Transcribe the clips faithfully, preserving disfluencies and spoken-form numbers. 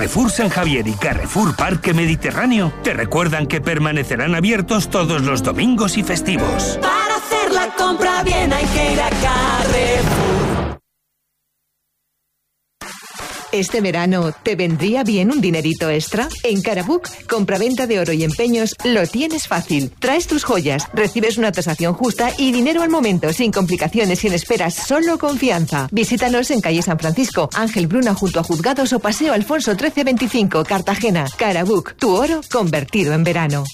Carrefour San Javier y Carrefour Parque Mediterráneo te recuerdan que permanecerán abiertos todos los domingos y festivos. Para hacer la compra bien hay que ir a Carrefour. ¿Este verano te vendría bien un dinerito extra? En Carabook, compraventa de oro y empeños, lo tienes fácil. Traes tus joyas, recibes una tasación justa y dinero al momento, sin complicaciones, sin esperas, solo confianza. Visítanos en calle San Francisco, Ángel Bruna junto a Juzgados o Paseo Alfonso trece veinticinco, Cartagena. Carabook, tu oro convertido en verano.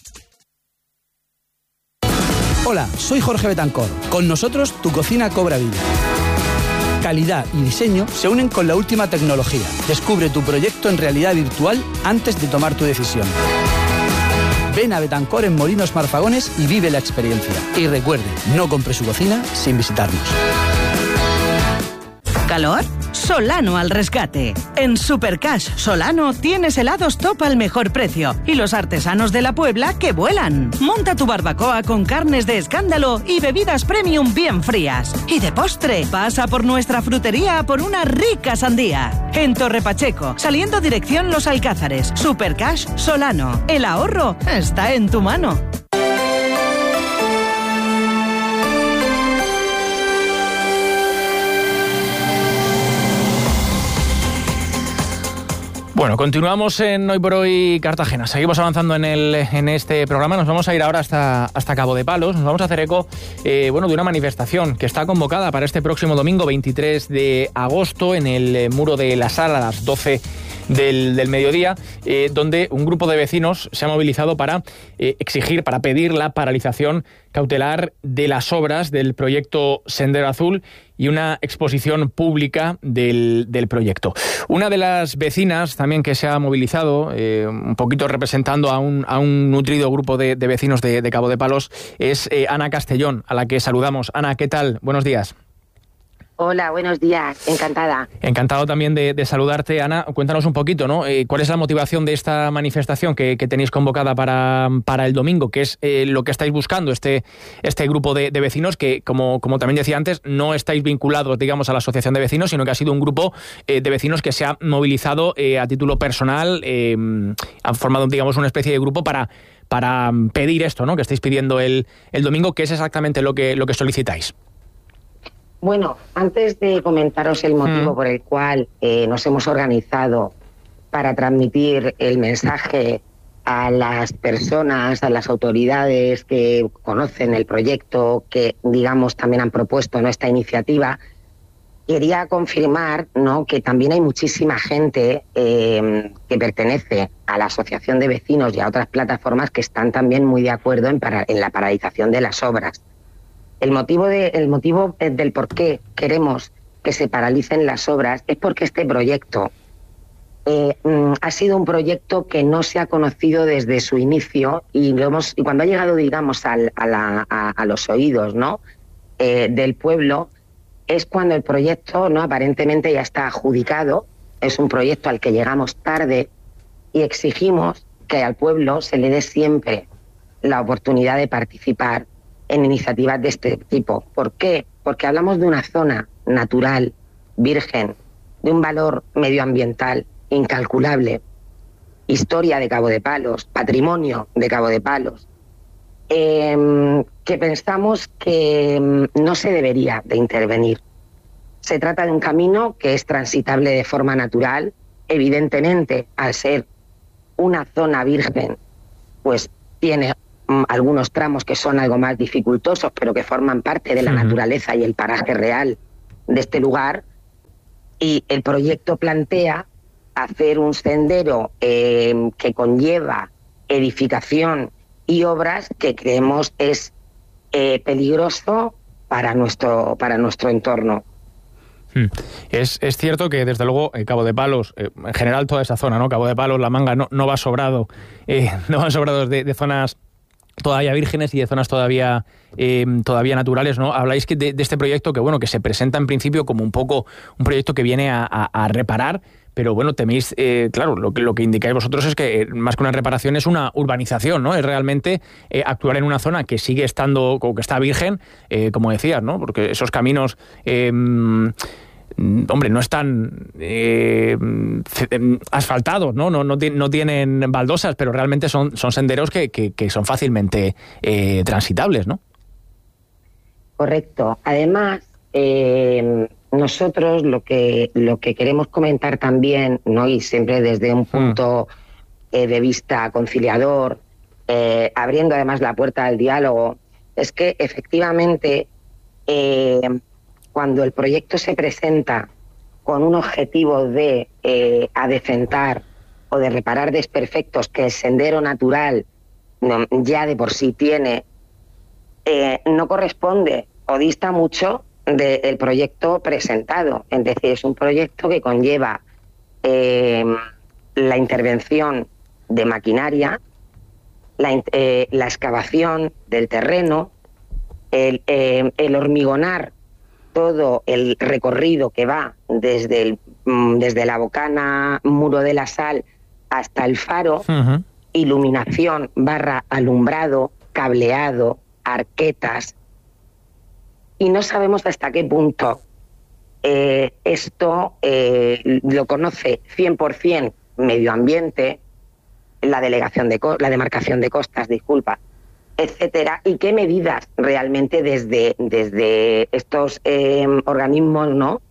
Hola, soy Jorge Betancor. Con nosotros, tu cocina cobra vida. Calidad y diseño se unen con la última tecnología. Descubre tu proyecto en realidad virtual antes de tomar tu decisión. Ven a Betancor en Molinos Marfagones y vive la experiencia. Y recuerde, no compre su cocina sin visitarnos. ¿Calor? Solano al rescate. En Supercash Solano tienes helados top al mejor precio y los artesanos de la Puebla que vuelan. Monta tu barbacoa con carnes de escándalo y bebidas premium bien frías. Y de postre, pasa por nuestra frutería a por una rica sandía. En Torre Pacheco, saliendo dirección Los Alcázares. Supercash Solano. El ahorro está en tu mano. Bueno, continuamos en Hoy por Hoy Cartagena. Seguimos avanzando en el en este programa. Nos vamos a ir ahora hasta, hasta Cabo de Palos. Nos vamos a hacer eco eh, bueno, de una manifestación que está convocada para este próximo domingo veintitrés de agosto en el Muro de la Sal a las doce del, del mediodía, eh, donde un grupo de vecinos se ha movilizado para eh, exigir, para pedir la paralización cautelar de las obras del proyecto Sendero Azul y una exposición pública del, del proyecto. Una de las vecinas también que se ha movilizado, eh, un poquito representando a un, a un nutrido grupo de, de vecinos de, de Cabo de Palos, es eh, Ana Castellón, a la que saludamos. Ana, ¿qué tal? Buenos días. Hola, buenos días, encantada. Encantado también de, de saludarte, Ana. Cuéntanos un poquito, ¿no? Eh, ¿Cuál es la motivación de esta manifestación que, que tenéis convocada para, para el domingo? ¿Qué es eh, lo que estáis buscando este, este grupo de, de vecinos que, como, como también decía antes, no estáis vinculados, digamos, a la asociación de vecinos, sino que ha sido un grupo eh, de vecinos que se ha movilizado eh, a título personal, eh, han formado, digamos, una especie de grupo para, para pedir esto, ¿no? Que estáis pidiendo el, el domingo, que es exactamente lo que, lo que solicitáis. Bueno, antes de comentaros el motivo mm. por el cual eh, nos hemos organizado para transmitir el mensaje a las personas, a las autoridades que conocen el proyecto, que digamos también han propuesto, ¿no?, esta iniciativa, quería confirmar, ¿no?, que también hay muchísima gente eh, que pertenece a la Asociación de Vecinos y a otras plataformas que están también muy de acuerdo en, para, en la paralización de las obras. El motivo, de, el motivo del por qué queremos que se paralicen las obras es porque este proyecto eh, ha sido un proyecto que no se ha conocido desde su inicio y, lo hemos, y cuando ha llegado, digamos, al, a, la, a, a los oídos, ¿no?, eh, del pueblo, es cuando el proyecto, ¿no?, aparentemente ya está adjudicado. Es un proyecto al que llegamos tarde y exigimos que al pueblo se le dé siempre la oportunidad de participar en iniciativas de este tipo. ¿Por qué? Porque hablamos de una zona natural, virgen, de un valor medioambiental incalculable, historia de Cabo de Palos, patrimonio de Cabo de Palos, eh, que pensamos que no se debería de intervenir. Se trata de un camino que es transitable de forma natural. Evidentemente, al ser una zona virgen, pues tiene algunos tramos que son algo más dificultosos, pero que forman parte de la uh-huh. naturaleza y el paraje real de este lugar. Y el proyecto plantea hacer un sendero eh, que conlleva edificación y obras que creemos es eh, peligroso para nuestro, para nuestro entorno. Es, es cierto que, desde luego, eh, Cabo de Palos, eh, en general toda esa zona, ¿no?, Cabo de Palos, La Manga, no, no va sobrado, eh, no van sobrados de, de zonas todavía vírgenes y de zonas todavía eh, todavía naturales, ¿no? Habláis que de, de este proyecto que, bueno, que se presenta en principio como un poco un proyecto que viene a, a, a reparar, pero bueno, teméis, eh, claro, lo que, lo que indicáis vosotros es que eh, más que una reparación es una urbanización, ¿no? Es realmente eh, actuar en una zona que sigue estando, como que está virgen, eh, como decías, ¿no? Porque esos caminos... Eh, hombre, no están eh, asfaltados, ¿no? No, no, no tienen baldosas, pero realmente son, son senderos que, que, que son fácilmente eh, transitables, ¿no? Correcto. Además, eh, nosotros lo que, lo que queremos comentar también, ¿no? Y siempre desde un punto mm. eh, de vista conciliador, eh, abriendo además la puerta al diálogo, es que efectivamente eh, cuando el proyecto se presenta con un objetivo de eh, adecentar o de reparar desperfectos que el sendero natural no, ya de por sí tiene, eh, no corresponde o dista mucho del proyecto presentado. Es decir, es un proyecto que conlleva eh, la intervención de maquinaria, la, eh, la excavación del terreno, el, eh, el hormigonar todo el recorrido que va desde, el, desde la Bocana, Muro de la Sal, hasta el faro, uh-huh. iluminación barra alumbrado, cableado, arquetas, y no sabemos hasta qué punto eh, esto eh, lo conoce cien por ciento Medio Ambiente, la delegación de la demarcación de costas, disculpa, etcétera, y qué medidas realmente desde, desde estos eh, organismos, ¿no?,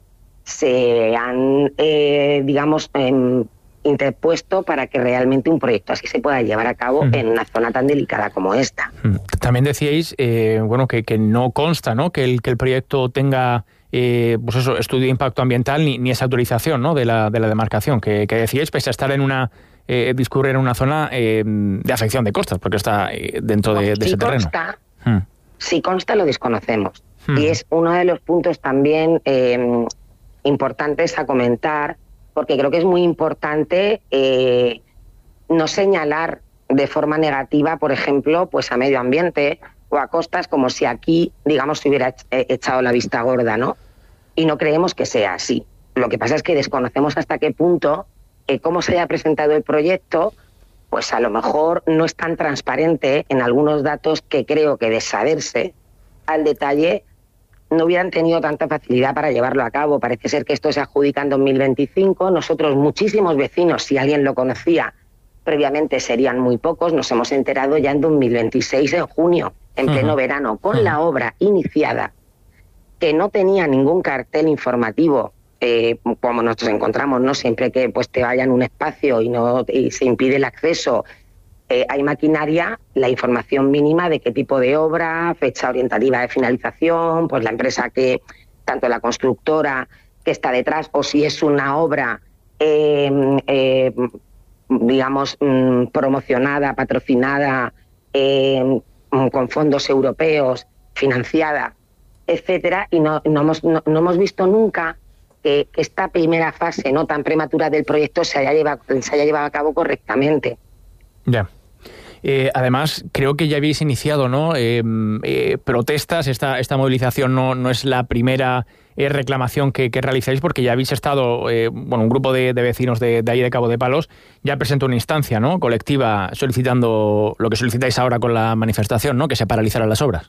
se han, eh, digamos, eh, interpuesto para que realmente un proyecto así se pueda llevar a cabo mm. en una zona tan delicada como esta. También decíais, eh, bueno, que, que no consta, ¿no?, que el, que el proyecto tenga eh, pues eso, estudio de impacto ambiental ni, ni esa autorización, ¿no?, de la, de la demarcación, que, que decíais, pese a estar en una Eh, discurrir en una zona eh, de afección de costas, porque está eh, dentro de, de si ese consta, terreno. Hmm. Si consta, lo desconocemos. Hmm. Y es uno de los puntos también eh, importantes a comentar, porque creo que es muy importante eh, no señalar de forma negativa, por ejemplo, pues a medio ambiente o a costas, como si aquí, digamos, se hubiera echado la vista gorda, ¿no? Y no creemos que sea así. Lo que pasa es que desconocemos hasta qué punto que cómo se haya presentado el proyecto, pues a lo mejor no es tan transparente en algunos datos que creo que de saberse al detalle no hubieran tenido tanta facilidad para llevarlo a cabo. Parece ser que esto se adjudica en dos mil veinticinco. Nosotros, muchísimos vecinos, si alguien lo conocía previamente, serían muy pocos. Nos hemos enterado ya en dos mil veintiséis, en junio, en uh-huh. pleno verano, con uh-huh. la obra iniciada, que no tenía ningún cartel informativo. Eh, como nosotros encontramos, ¿no? Siempre que pues te vayan un espacio y no y se impide el acceso, eh, hay maquinaria, la información mínima de qué tipo de obra, fecha orientativa de finalización, pues la empresa que, tanto la constructora que está detrás, o si es una obra, eh, eh, digamos, mm, promocionada, patrocinada, eh, con fondos europeos, financiada, etcétera, y no, no, hemos, no, no hemos visto nunca que esta primera fase no tan prematura del proyecto se haya llevado, se haya llevado a cabo correctamente. Ya. Eh, además, creo que ya habéis iniciado, ¿no?, eh, eh, protestas. Esta, esta movilización no, no es la primera eh, reclamación que, que realizáis, porque ya habéis estado, eh, bueno, un grupo de, de vecinos de, de ahí de Cabo de Palos ya presentó una instancia, ¿no?, colectiva, solicitando lo que solicitáis ahora con la manifestación, ¿no?, que se paralizaran las obras.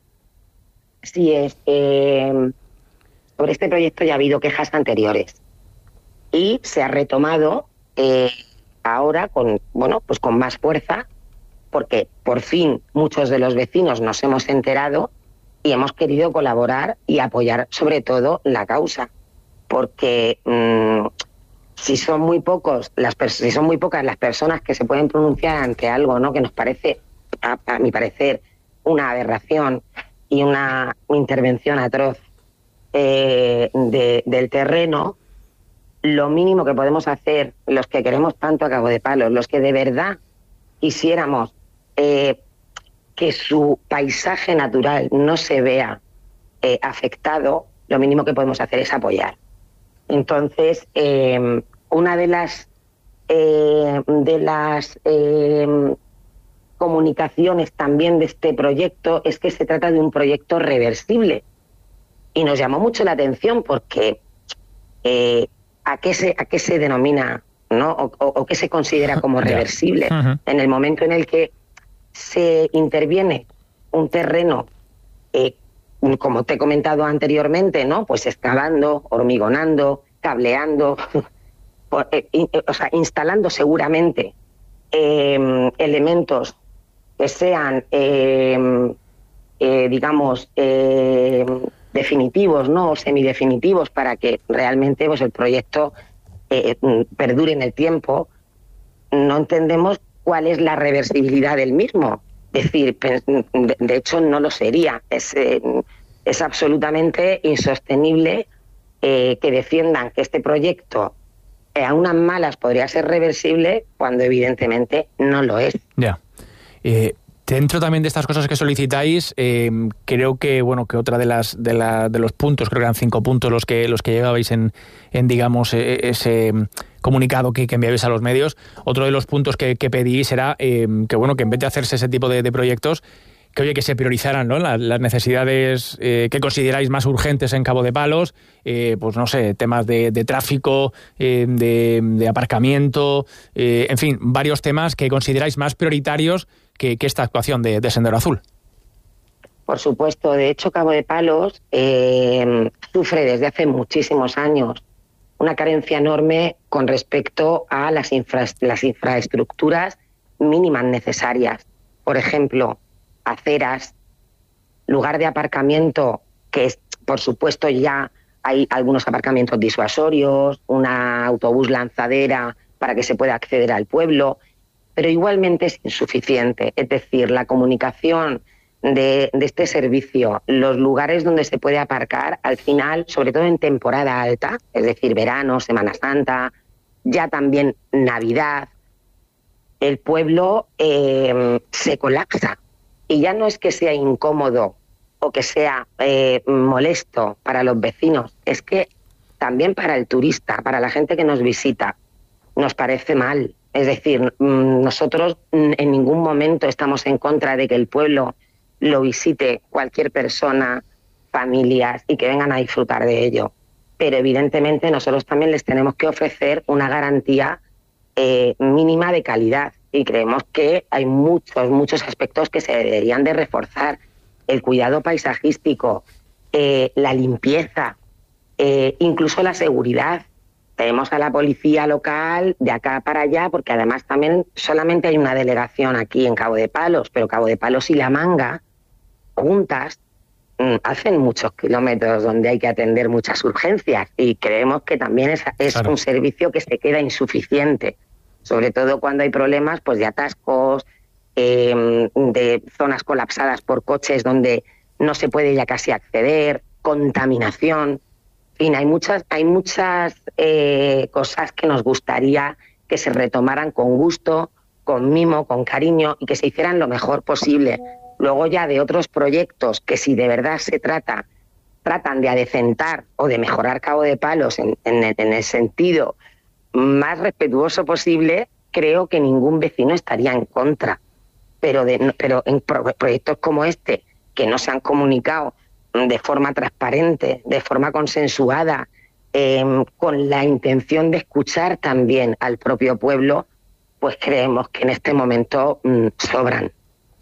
Sí, es. Eh... Sobre este proyecto ya ha habido quejas anteriores y se ha retomado eh, ahora con, bueno, pues con más fuerza, porque por fin muchos de los vecinos nos hemos enterado y hemos querido colaborar y apoyar sobre todo la causa, porque mmm, si son muy pocos las si son muy pocas las personas que se pueden pronunciar ante algo, ¿no?, que nos parece, a, a mi parecer, una aberración y una intervención atroz Eh, de, del terreno, lo mínimo que podemos hacer, los que queremos tanto a Cabo de Palos, los que de verdad quisiéramos eh, que su paisaje natural no se vea eh, afectado, lo mínimo que podemos hacer es apoyar. Entonces, eh, una de las eh, de las eh, comunicaciones también de este proyecto es que se trata de un proyecto reversible. Y nos llamó mucho la atención porque eh, ¿a qué se a qué se denomina, ¿no?, o, o, o qué se considera como reversible? Uh-huh. En el momento en el que se interviene un terreno eh, como te he comentado anteriormente, ¿no? Pues excavando, hormigonando, cableando, o sea, instalando seguramente eh, elementos que sean, eh, eh, digamos, eh, definitivos, ¿no? O semidefinitivos, para que realmente pues, el proyecto eh, perdure en el tiempo. No entendemos cuál es la reversibilidad del mismo. Es decir, de hecho no lo sería. Es, eh, es absolutamente insostenible eh, que defiendan que este proyecto eh, a unas malas podría ser reversible cuando evidentemente no lo es. Ya. Eh, dentro también de estas cosas que solicitáis, eh, creo que bueno que otra de las de, la, de los puntos, creo que eran cinco puntos los que los que llevabais en, en digamos eh, ese comunicado que, que enviabais a los medios. Otro de los puntos que, que pedís era eh, que bueno que en vez de hacerse ese tipo de, de proyectos, que oye que se priorizaran, ¿no? las, las necesidades eh, que consideráis más urgentes en Cabo de Palos, eh, pues no sé, temas de, de tráfico, eh, de, de aparcamiento, eh, en fin, varios temas que consideráis más prioritarios que, que esta actuación de, de Sendero Azul. Por supuesto, de hecho Cabo de Palos eh, sufre desde hace muchísimos años una carencia enorme con respecto a las, infra, las infraestructuras mínimas necesarias. Por ejemplo, aceras, lugar de aparcamiento, que es, por supuesto ya hay algunos aparcamientos disuasorios, una autobús lanzadera para que se pueda acceder al pueblo, pero igualmente es insuficiente. Es decir, la comunicación de, de este servicio, los lugares donde se puede aparcar, al final, sobre todo en temporada alta, es decir, verano, Semana Santa, ya también Navidad, el pueblo eh, se colapsa. Y ya no es que sea incómodo o que sea eh, molesto para los vecinos, es que también para el turista, para la gente que nos visita, nos parece mal. Es decir, nosotros en ningún momento estamos en contra de que el pueblo lo visite cualquier persona, familias, y que vengan a disfrutar de ello. Pero evidentemente nosotros también les tenemos que ofrecer una garantía eh, mínima de calidad. Y creemos que hay muchos, muchos aspectos que se deberían de reforzar. El cuidado paisajístico, eh, la limpieza, eh, incluso la seguridad. Tenemos a la policía local de acá para allá, porque además también solamente hay una delegación aquí en Cabo de Palos, pero Cabo de Palos y La Manga, juntas, mmm, hacen muchos kilómetros donde hay que atender muchas urgencias, y creemos que también es, es claro. un servicio que se queda insuficiente. Sobre todo cuando hay problemas pues de atascos, eh, de zonas colapsadas por coches donde no se puede ya casi acceder, contaminación. En fin, hay muchas, hay muchas eh, cosas que nos gustaría que se retomaran con gusto, con mimo, con cariño, y que se hicieran lo mejor posible. Luego ya de otros proyectos que si de verdad se trata, tratan de adecentar o de mejorar Cabo de Palos en, en, en el sentido más respetuoso posible, creo que ningún vecino estaría en contra. Pero, de, pero en pro, proyectos como este, que no se han comunicado de forma transparente, de forma consensuada, eh, con la intención de escuchar también al propio pueblo, pues creemos que en este momento mmm, sobran.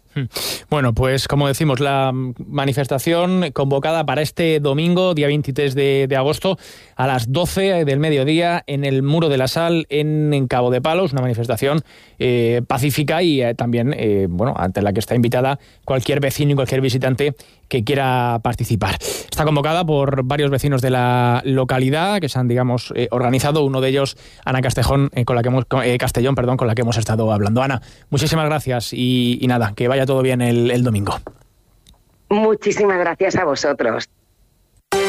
Bueno, pues como decimos, la manifestación convocada para este domingo, día veintitrés de, de agosto, a las doce del mediodía, en el Muro de la Sal, en, en Cabo de Palos, una manifestación eh, pacífica y eh, también, eh, bueno, ante la que está invitada cualquier vecino y cualquier visitante que quiera participar. Está convocada por varios vecinos de la localidad que se han, digamos, eh, organizado. Uno de ellos, Ana Castejón, eh, con la que hemos, eh, Castellón, perdón, con la que hemos estado hablando. Ana, muchísimas gracias y, y nada, que vaya todo bien el, el domingo. Muchísimas gracias a vosotros.